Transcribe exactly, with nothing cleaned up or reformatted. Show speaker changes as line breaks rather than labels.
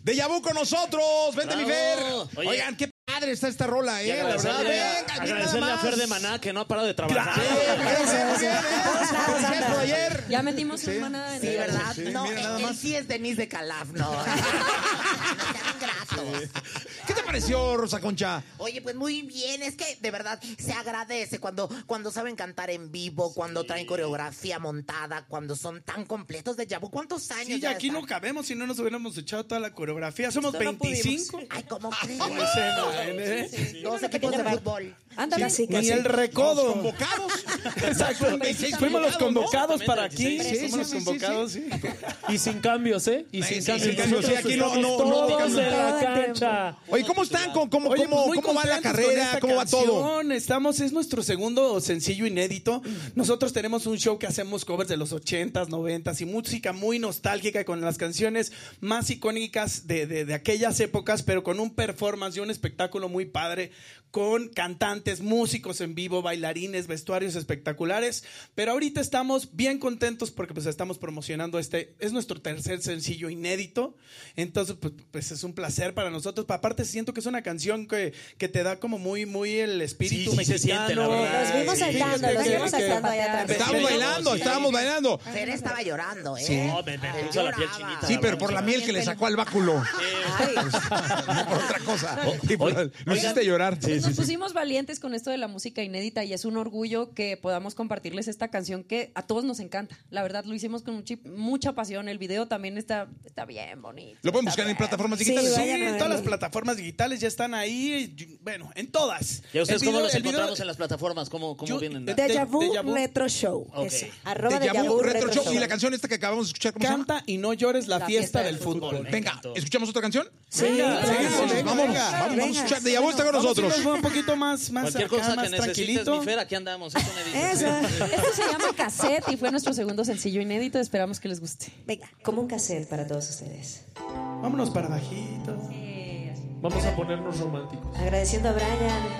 Déjà Vu con nosotros. Vente,
Bravo.
mi Fer.
Oye.
Oigan, qué padre está esta rola,
Y
eh. La verdad,
agradecerle,
venga, aquí
agradecerle
nada
a
más.
Fer de Maná que no ha parado de trabajar.
Gracias, ayer.
Ya metimos
Sí.
un maná en
Sí,
el-
¿verdad?
Sí,
no,
mira, nada
él
más.
sí es Denise de Calaf, no. No sean ingratos.
¿Qué te pareció, Rosa Concha?
Oye, pues muy bien, es que de verdad se agradece cuando, cuando saben cantar en vivo, cuando traen coreografía montada, cuando son tan completos de Déjà Vu. ¿Cuántos años
Sí,
ya
ya aquí
están?
no cabemos si no nos hubiéramos echado toda la coreografía. Somos
Esto no
veinticinco
Ay, ¿cómo crees?
en escena, ¿eh?
Dos equipos de fútbol.
Ándale.
Casi,
Ni
casi.
el recodo.
Los convocados.
Exacto. Fuimos los convocados para aquí.
Sí,
Fuimos los
sí, sí,
convocados, sí.
Y sin cambios, ¿eh? Y
Sí,
sin
sí,
cambios.
sin cambios, sí, aquí no- no- no
Todos
cambios.
en la cancha.
Oye, ¿cómo están? ¿Cómo, cómo,
Oye,
cómo,
pues muy
cómo va la
contentos con
carrera?
esta
¿Cómo va todo?
canción. Estamos, es nuestro segundo sencillo inédito. Nosotros tenemos un show que hacemos covers de los ochentas, noventas y música muy nostálgica con las canciones más icónicas de, de, de aquellas épocas, pero con un performance y un espectáculo muy padre, con cantantes, músicos en vivo, bailarines, vestuarios espectaculares. Pero ahorita estamos bien contentos porque pues estamos promocionando este, es nuestro tercer sencillo inédito. Entonces, pues, pues es un placer para nosotros. Aparte, siento que es una canción que, que te da como muy, muy el espíritu
Sí, sí se
mexicano.
siente, la verdad.
Nos vimos
Sí,
saltando,
sí,
nos
sí,
vimos
que-
saltando allá atrás.
Estábamos bailando,
Sí.
estábamos bailando.
Fer estaba llorando, ¿eh?
Sí.
No, me, me puso la piel
Lloraba.
chinita.
Sí,
la
pero
verdad.
por la miel que le sacó al báculo.
Ay,
No por otra cosa. Y por-
oigan,
Lo hiciste llorar.
Pues nos pusimos valientes con esto de la música inédita y es un orgullo que podamos compartirles esta canción que a todos nos encanta. La verdad, lo hicimos con mucha, mucha pasión. El video también está, está bien bonito.
Lo pueden
Está
buscar en
bien.
plataformas
Sí,
digitales.
Sí,
vayan a
en todas las
verlo.
plataformas digitales ya están ahí. Bueno, en todas.
¿Y a ustedes
El
cómo
video-
los
el video-
encontramos en las plataformas? ¿Cómo, cómo
Yo-
vienen?
de-
Déjà Vu
Déjà Vu.
Retro Show.
Ok.
Eso. Arroba
Déjà
Déjà
Vu
Vu
Retro Show.
Show.
Y la canción esta que acabamos de escuchar, ¿cómo se llama?
Canta y no llores la,
La
fiesta,
fiesta
del
del
fútbol.
fútbol.
Venga, ¿escuchamos otra canción?
Sí, venga,
Sí,
venga,
entonces,
venga,
vámonos,
venga.
vamos, vamos a
venga.
escuchar. Déjà Vu está con
Vamos a
nosotros.
irnos un poquito más, más
Cualquier
acá,
cosa
más
que necesites,
tranquilito.
mi Fer, aquí andamos. Eso me dices.
Eso.
Esto se llama Cassette y fue nuestro segundo sencillo inédito. Esperamos que les guste.
Venga, como un cassette para todos ustedes.
Vámonos para bajito.
Vamos a ponernos románticos.
Agradeciendo a Brian.